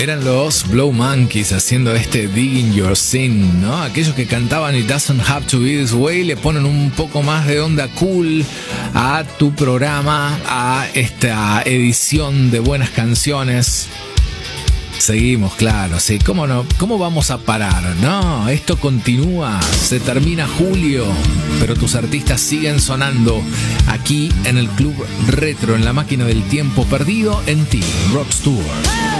Eran los Blow Monkeys haciendo este Digging Your Sin, ¿no? Aquellos que cantaban It Doesn't Have to Be This Way le ponen un poco más de onda cool a tu programa, a esta edición de buenas canciones. Seguimos, claro, sí, cómo no, cómo vamos a parar, no, esto continúa, se termina julio, pero tus artistas siguen sonando aquí en el Club Retro, en la máquina del tiempo perdido en ti, Rocks Tour.